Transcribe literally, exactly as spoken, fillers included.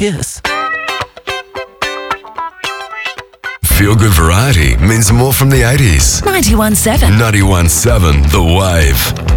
Kiss. Feel good variety means more from the eighties. ninety-one seven. ninety-one seven The Wave.